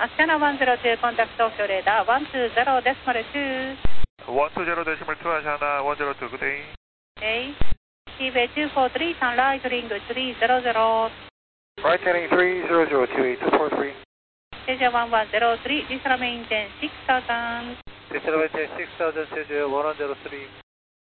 Astana 102, contact Tokyo radar 120.2. 120.2, Astana 102, good day. Okay. Seabed 243, turn right ring 300. Right heading 300, 243. Jeju 1103, this remain 106,000. This maintain 6000, Jeju 103.